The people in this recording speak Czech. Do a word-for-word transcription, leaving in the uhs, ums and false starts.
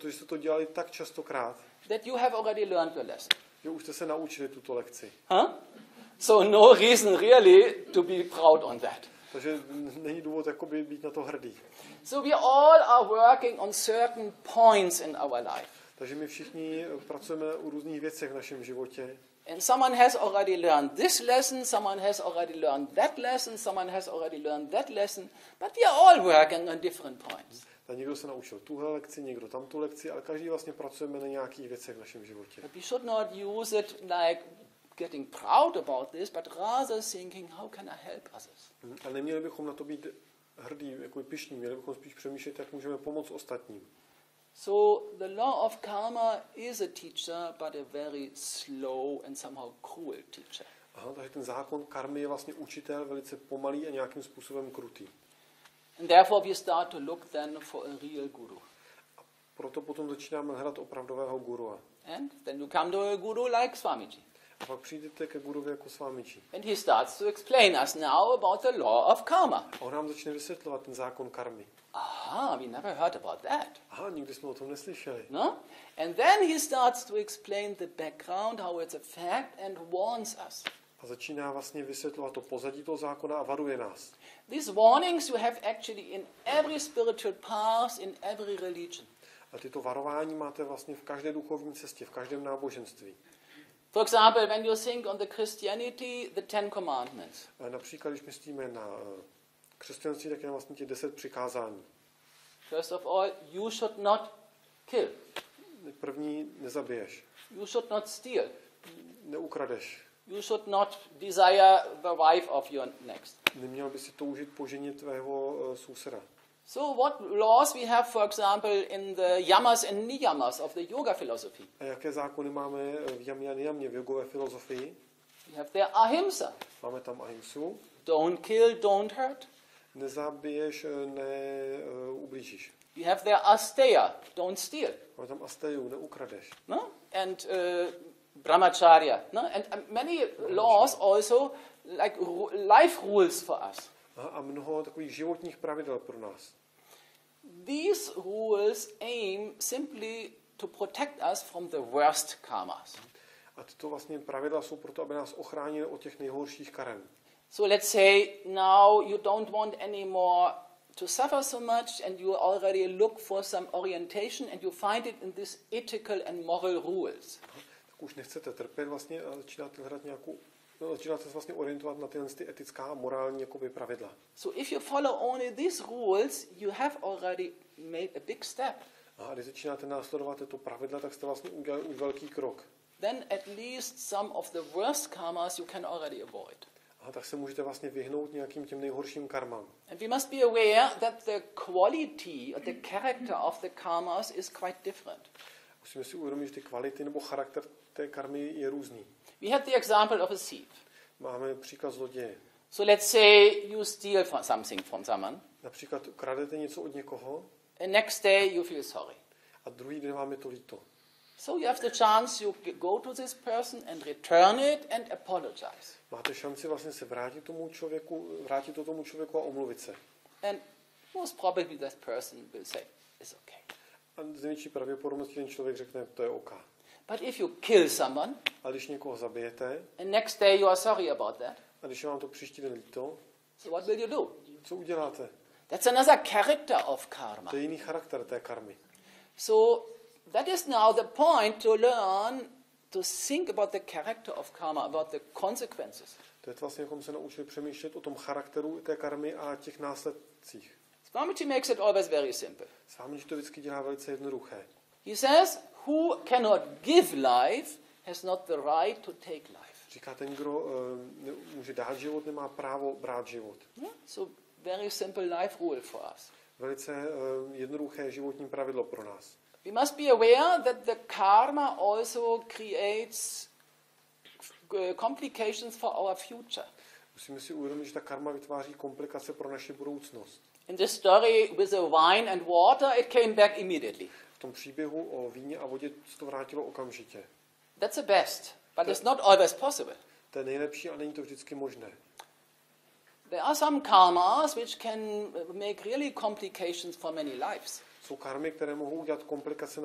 protože jste to dělali tak častokrát, that you have already learned your lesson. že už jste se naučili tuto lekci. Huh? So no reason really to be proud on that. Takže není důvod jakoby být na to hrdý. So we all are working on certain points in our life. Takže my všichni pracujeme u různých věcech v našem životě. And someone has already learned this lesson, someone has already learned that lesson, someone has already learned that lesson, but we are all working on different points. Tak někdo se naučil tuhle lekci, někdo tamtu lekci, ale každý vlastně pracujeme na nějakých věcech v našem životě. But we should not use it like getting proud about this, but rather thinking, how can I help others? A neměli bychom na to být hrdý, jako pyšní, měli bychom spíš přemýšlet, jak můžeme pomoct ostatním. So the law of karma is a teacher, but a very slow and somehow cruel teacher. Aha, takže ten zákon karmy je vlastně učitel velice pomalý a nějakým způsobem krutý. And therefore we start to look then for a real guru. A proto potom začínáme hledat opravdového gurua. And then you come to a guru like Swamiji. A pak přijdete ke guruvi jako Swamiji. And he starts to explain us now about the law of karma. A on nám začne vysvětlovat ten zákon karmy. Aha, we never heard about that. Aha, nikdy jsme o tom neslyšeli. No? And then he starts to explain the background, how it's a fact, and warns us. A začíná vlastně vysvětlovat to pozadí toho zákona a varuje nás. These warnings you have actually in every spiritual path, in every religion. A tyto varování máte vlastně v každé duchovní cestě, v každém náboženství. For example, when you think on the Christianity, the Ten Commandments. A například, když myslíme na křesťanství, tak je vlastně těch deset přikázání. First of all, you should not kill. První, nezabiješ. You should not steal. Neukradeš. You should not desire the wife of your next. Neměl by si toužit po ženě tvého uh, souseda. So what laws we have, for example, in the yamas and niyamas of the yoga philosophy? A jaké zákony máme v jamě a nijamě v jogové filozofii? We have there ahimsa. Máme tam ahimsu. Don't kill, don't hurt. Nezabiješ, neublížíš. We have there asteya. Don't steal. Máme tam asteju, neukradeš. No? And uh, brahmacharya. No? And uh, many laws also, like ru- life rules for us. A mnoho takových životních pravidel pro nás. These rules aim simply to protect us from the worst karmas. A tyto vlastně pravidla jsou proto, aby nás ochránili od těch nejhorších karem. So let's say now you don't want anymore to suffer so much and you already look for some orientation and you find it in these ethical and moral rules. Tak už nechcete trpět vlastně a začínáte hledat nějakou, no, začínáte se vlastně orientovat na tyhle ty etická a morální jakoby pravidla. So if you follow only these rules, you have already made a big step. A když začínáte následovat tyto pravidla, tak jste vlastně udělali už velký krok. Then at least some of the worst karmas you can already avoid. A tak se můžete vlastně vyhnout nějakým těm nejhorším karmám. And we must be aware that the quality or the character of the karmas is quite different. Musíme si uvědomit, že ty kvality nebo charakter té karmy je různý. We had the example of a thief. Máme příklad zloděje. So let's say you steal from something from someone. Například kradete něco od někoho And next day you feel sorry. a druhý den vám je to líto. So you have the chance you go to this person and return it and apologize. Máte šanci vlastně se vrátit tomu člověku, vrátit to tomu člověku a omluvit se. And most probably that person will say, it's okay. A z největší pravděpodobností ten člověk řekne, to je OK. But if you kill someone, A když někoho zabijete, and next day you are sorry about that, a když je vám to příští den líto, so what will you do? co uděláte? That's another character of karma. To je jiný charakter té karmy. So that is now the point to learn to think about the character of karma, about the consequences. To je vlastně, jako se naučili přemýšlet o tom charakteru té karmy a těch následcích. Swamiji makes it always very simple. S vámi, že to vždycky dělá velice jednoduché. He says, who cannot give life has not the right to take life. Říká, ten, kdo uh, může dát život, nemá právo brát život. Yeah? So very simple life rule for us. Velice uh, jednoduché životní pravidlo pro nás. We must be aware that the karma also creates complications for our future. Musíme si uvědomit, že ta karma vytváří komplikace pro naši budoucnost. In the story with the wine and water, it came back immediately. V tom příběhu o víně a vodě se to vrátilo okamžitě. That's the best, but it's not always possible. To je nejlepší a není to vždycky možné. There are some karmas which can make really complications for many lives. Jsou karmy, které mohou udělat komplikace